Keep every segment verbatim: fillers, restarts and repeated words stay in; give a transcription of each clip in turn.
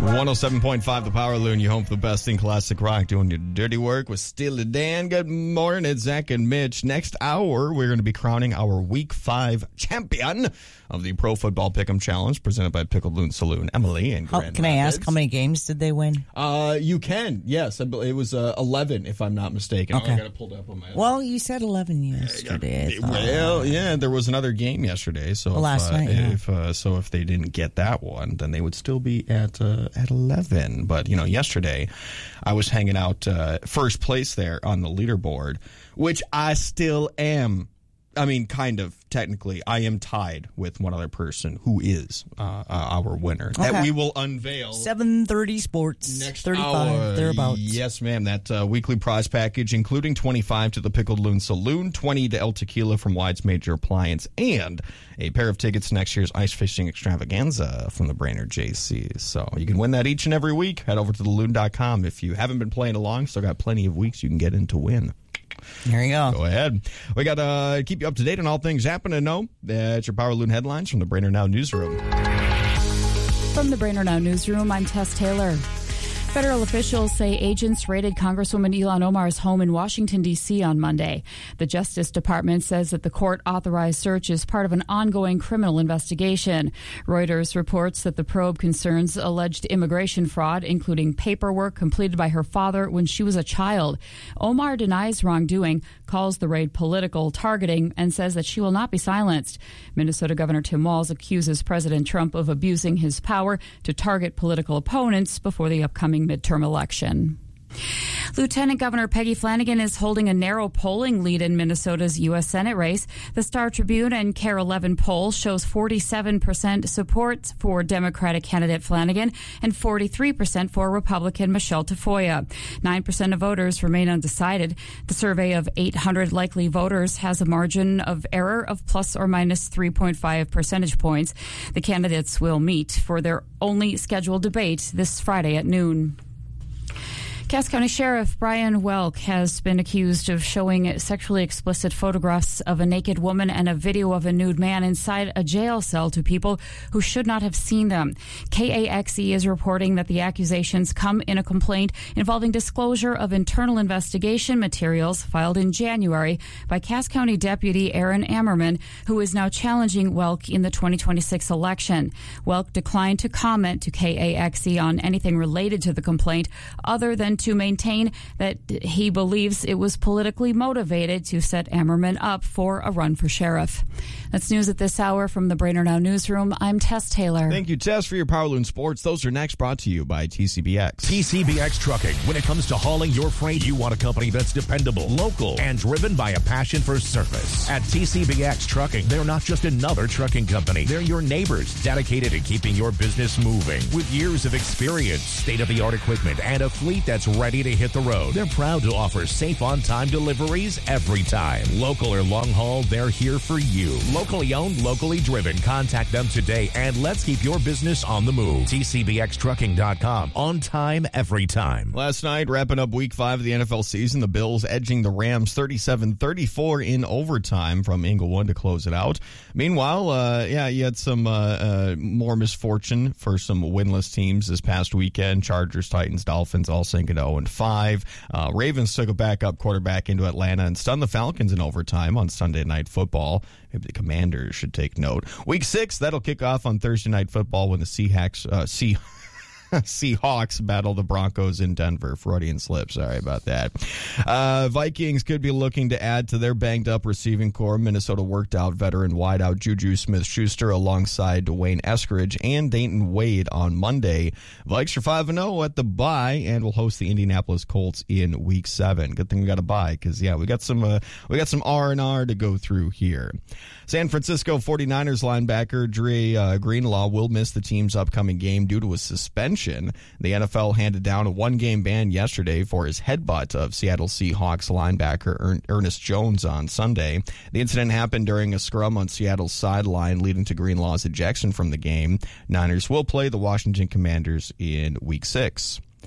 one oh seven point five The Power Loon, you home for the best in classic rock, doing your dirty work with Steely Dan. Good morning, it's Zach and Mitch. Next hour, we're going to be crowning our Week five champion of the Pro Football Pick'em Challenge, presented by Pickled Loon Saloon, Emily and Grand oh, Can Rapids. I ask how many games did they win? Uh, you can, yes. It was uh, eleven, if I'm not mistaken. Okay. Oh, I got it pulled up on my... Well, you said eleven yesterday. Uh, well, yeah, there was another game yesterday. So well, if, last uh, night, yeah. if uh, so if they didn't get that one, then they would still be at uh, at eleven. But, you know, yesterday I was hanging out uh, first place there on the leaderboard, which I still am. I mean, kind of, technically, I am tied with one other person who is uh, uh, our winner. Okay. That we will unveil. seven thirty Sports. Next thirty-five, hour. Thereabouts. Yes, ma'am. That uh, weekly prize package, including twenty-five to the Pickled Loon Saloon, twenty to El Tequila from Wide's Major Appliance, and a pair of tickets to next year's ice fishing extravaganza from the Brainerd J Cs. So you can win that each and every week. Head over to the loon dot com. If you haven't been playing along, still got plenty of weeks you can get in to win. There you go. Go ahead. We got to uh, keep you up to date on all things happening to know. That's your Power Loon headlines from the Brainerd Now Newsroom. From the Brainerd Now Newsroom, I'm Tess Taylor. Federal officials say agents raided Congresswoman Ilhan Omar's home in Washington, D C on Monday. The Justice Department says that the court-authorized search is part of an ongoing criminal investigation. Reuters reports that the probe concerns alleged immigration fraud, including paperwork completed by her father when she was a child. Omar denies wrongdoing, calls the raid political targeting, and says that she will not be silenced. Minnesota Governor Tim Walz accuses President Trump of abusing his power to target political opponents before the upcoming midterm election. Lieutenant Governor Peggy Flanagan is holding a narrow polling lead in Minnesota's U S Senate race. The Star Tribune and K A R eleven poll shows forty-seven percent support for Democratic candidate Flanagan and forty-three percent for Republican Michelle Tafoya. nine percent of voters remain undecided. The survey of eight hundred likely voters has a margin of error of plus or minus three point five percentage points. The candidates will meet for their only scheduled debate this Friday at noon. Cass County Sheriff Brian Welk has been accused of showing sexually explicit photographs of a naked woman and a video of a nude man inside a jail cell to people who should not have seen them. K A X E is reporting that the accusations come in a complaint involving disclosure of internal investigation materials filed in January by Cass County Deputy Aaron Ammerman, who is now challenging Welk in the twenty twenty-six election. Welk declined to comment to K A X E on anything related to the complaint other than to maintain that he believes it was politically motivated to set Ammerman up for a run for sheriff. That's news at this hour from the Brainerd Now Newsroom. I'm Tess Taylor. Thank you, Tess, for your Power Loon Sports. Those are next brought to you by T C B X. T C B X Trucking. When it comes to hauling your freight, you want a company that's dependable, local, and driven by a passion for service. At T C B X Trucking, they're not just another trucking company. They're your neighbors, dedicated to keeping your business moving. With years of experience, state-of-the-art equipment, and a fleet that's ready to hit the road, they're proud to offer safe on-time deliveries every time. Local or long haul, they're here for you. Locally owned, locally driven. Contact them today and let's keep your business on the move. T C B X trucking dot com. On time, every time. Last night, wrapping up week five of the N F L season, the Bills edging the Rams thirty-seven thirty-four in overtime from Inglewood to close it out. Meanwhile, uh, yeah, you had some uh, uh, more misfortune for some winless teams this past weekend. Chargers, Titans, Dolphins all sinking to oh and five. Uh, Ravens took a backup quarterback into Atlanta and stunned the Falcons in overtime on Sunday Night Football. Maybe the Commanders should take note. Week six, that'll kick off on Thursday Night Football when the Seahawks, uh, Sea- Seahawks battle the Broncos in Denver. Freudian slip. Sorry about that. Uh, Vikings could be looking to add to their banged-up receiving core. Minnesota worked out veteran wideout Juju Smith-Schuster alongside Dwayne Eskridge and Dayton Wade on Monday. Vikes are five and oh at the bye and will host the Indianapolis Colts in Week seven. Good thing we got a bye because, yeah, we got some uh, we got some R and R to go through here. San Francisco forty-niners linebacker Dre uh, Greenlaw will miss the team's upcoming game due to a suspension. The N F L handed down a one-game ban yesterday for his headbutt of Seattle Seahawks linebacker er- Ernest Jones on Sunday. The incident happened during a scrum on Seattle's sideline, leading to Greenlaw's ejection from the game. Niners will play the Washington Commanders in Week six.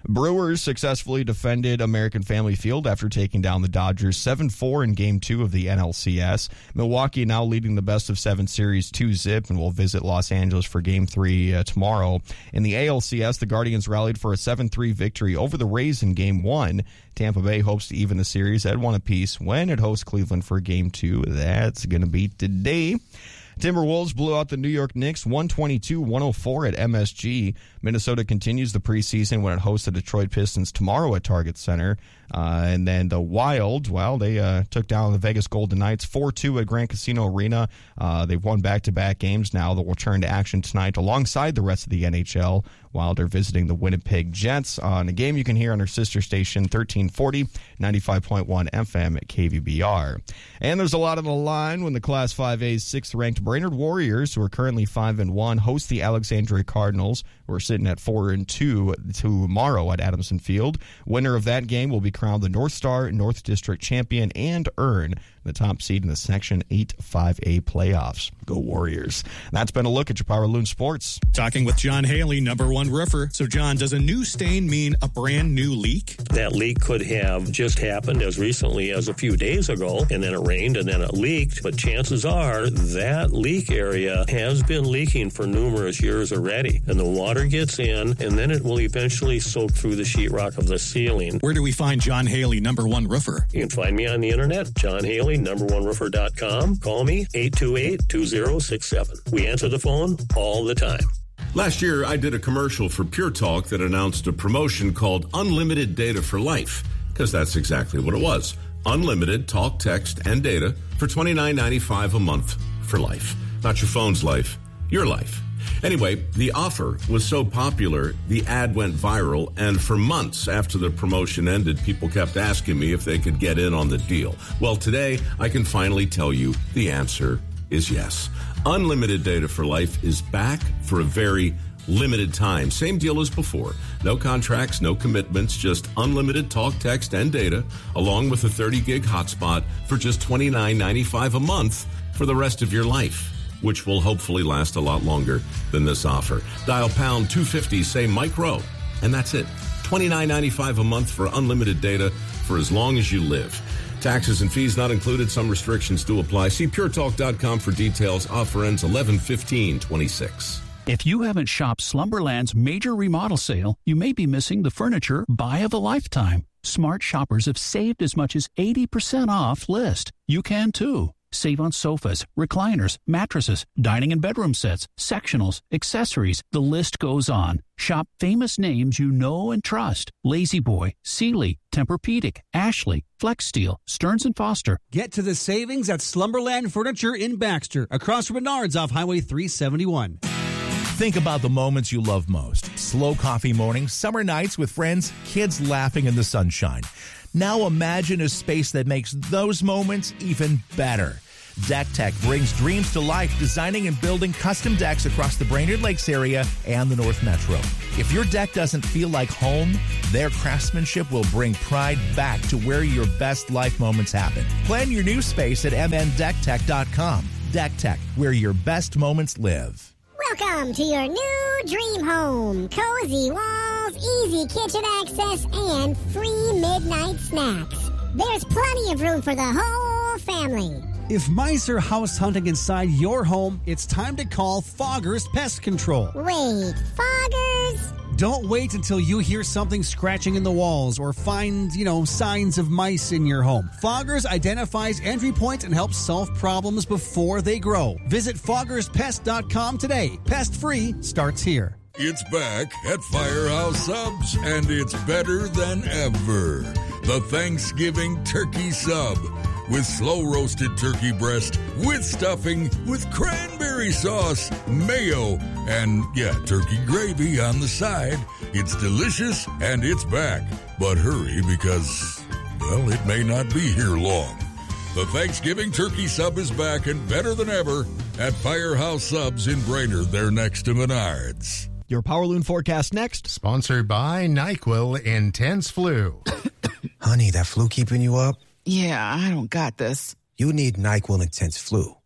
Brewers successfully defended American Family Field after taking down the Dodgers seven four in Game two of the N L C S. Milwaukee now leading the best of seven series two zip and will visit Los Angeles for Game three uh, tomorrow. In the A L C S, the Guardians rallied for a seven three victory over the Rays in Game one. Tampa Bay hopes to even the series at one apiece when it hosts Cleveland for Game two. That's going to be today. Timberwolves blew out the New York Knicks one twenty-two one oh four at M S G. Minnesota continues the preseason when it hosts the Detroit Pistons tomorrow at Target Center. Uh, and then the Wild, well, they uh, took down the Vegas Golden Knights four two at Grand Casino Arena. Uh, they've won back-to-back games now. They'll return to action tonight alongside the rest of the N H L. Wild are visiting the Winnipeg Jets on a game you can hear on our sister station, thirteen forty, ninety-five point one F M at K V B R. And there's a lot on the line when the Class five A's sixth-ranked Brainerd Warriors, who are currently five and one, host the Alexandria Cardinals, who are sitting at four and two tomorrow at Adamson Field. Winner of that game will be crowned the North Star North District champion and earn the top seed in the Section eight five A playoffs. Go Warriors. That's been a look at your Power Loon Sports. Talking with John Haley, number one roofer. So, John, does a new stain mean a brand new leak? That leak could have just happened as recently as a few days ago, and then it rained, and then it leaked. But chances are that leak area has been leaking for numerous years already. And the water gets in, and then it will eventually soak through the sheetrock of the ceiling. Where do we find John Haley, number one roofer? You can find me on the internet, John Haley, number one roofer dot com. Call me, eight two eight, two zero six seven. We answer the phone all the time. Last year, I did a commercial for Pure Talk that announced a promotion called Unlimited Data for Life, because that's exactly what it was. Unlimited talk, text, and data for twenty-nine ninety-five a month for life. Not your phone's life, your life. Anyway, the offer was so popular, the ad went viral, and for months after the promotion ended, people kept asking me if they could get in on the deal. Well, today, I can finally tell you the answer is yes. Unlimited Data for Life is back for a very limited time. Same deal as before. No contracts, no commitments, just unlimited talk, text, and data, along with a thirty gig hotspot for just twenty-nine ninety-five a month for the rest of your life, which will hopefully last a lot longer than this offer. Dial pound two fifty, say Mike Rowe, and that's it. twenty-nine ninety-five a month for unlimited data for as long as you live. Taxes and fees not included. Some restrictions do apply. See pure talk dot com for details. Offer ends eleven fifteen twenty-six. If you haven't shopped Slumberland's major remodel sale, you may be missing the furniture buy of a lifetime. Smart shoppers have saved as much as eighty percent off list. You can too. Save on sofas, recliners, mattresses, dining and bedroom sets, sectionals, accessories. The list goes on. Shop famous names you know and trust. La-Z-Boy, Sealy, Tempur-Pedic, Ashley, Flex Steel, Stearns and Foster. Get to the savings at Slumberland Furniture in Baxter, across from Menards off Highway three seventy-one. Think about the moments you love most. Slow coffee mornings, summer nights with friends, kids laughing in the sunshine. Now imagine a space that makes those moments even better. Deck Tech brings dreams to life, designing and building custom decks across the Brainerd Lakes area and the North Metro. If your deck doesn't feel like home, their craftsmanship will bring pride back to where your best life moments happen. Plan your new space at m n deck tech dot com. Deck Tech, where your best moments live. Welcome to your new dream home. Cozy walls, easy kitchen access, and free midnight snacks. There's plenty of room for the whole family. If mice are house hunting inside your home, it's time to call Foggers Pest Control. Wait, Foggers? Don't wait until you hear something scratching in the walls or find, you know, signs of mice in your home. Foggers identifies entry points and helps solve problems before they grow. Visit foggers pest dot com today. Pest free starts here. It's back at Firehouse Subs, and it's better than ever. The Thanksgiving Turkey Sub. With slow-roasted turkey breast, with stuffing, with cranberry sauce, mayo, and, yeah, turkey gravy on the side. It's delicious, and it's back. But hurry, because, well, it may not be here long. The Thanksgiving Turkey Sub is back and better than ever at Firehouse Subs in Brainerd. They're next to Menards. Your Power Loon forecast next. Sponsored by NyQuil Intense Flu. Honey, that flu keeping you up? Yeah, I don't got this. You need NyQuil Intense Flu.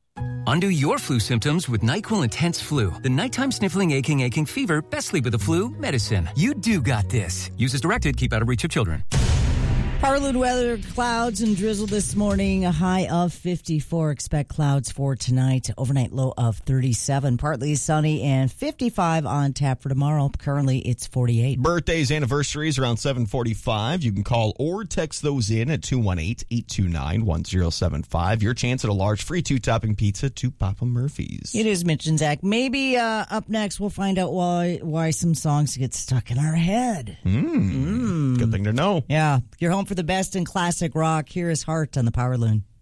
Undo your flu symptoms with NyQuil Intense Flu. The nighttime sniffling, aching, aching fever. Best sleep with the flu medicine. You do got this. Use as directed. Keep out of reach of children. Parloon weather, clouds and drizzle this morning. A high of fifty-four. Expect clouds for tonight. Overnight low of thirty-seven. Partly sunny and fifty-five on tap for tomorrow. Currently, it's forty-eight. Birthdays, anniversaries around seven forty-five. You can call or text those in at two one eight, eight two nine, one zero seven five. Your chance at a large free two-topping pizza to Papa Murphy's. It is Mitch and Zach. Maybe uh, up next we'll find out why why some songs get stuck in our head. Mm. Mm. Good thing to know. Yeah. You're home for the best in classic rock. Here is Heart on the Power Loon.